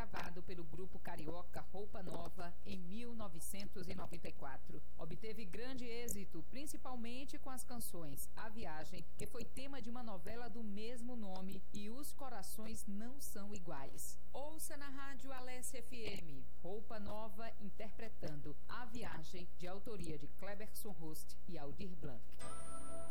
gravado pelo grupo carioca Roupa Nova em 1994. Obteve grande êxito, principalmente com as canções A Viagem, que foi tema de uma novela do mesmo nome, e Os Corações Não São Iguais. Ouça na rádio Alessia FM, Roupa Nova interpretando A Viagem, de autoria de Cleberson Rost e Aldir Blanc.